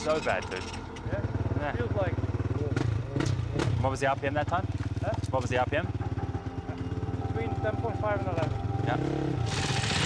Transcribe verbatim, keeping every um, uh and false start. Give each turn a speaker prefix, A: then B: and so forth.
A: so bad, dude.
B: Yeah?
A: Yeah.
B: Feels like...
A: What was the R P M that time?
B: Huh?
A: What was the R P M?
B: Between ten point five and eleven.
A: Yeah.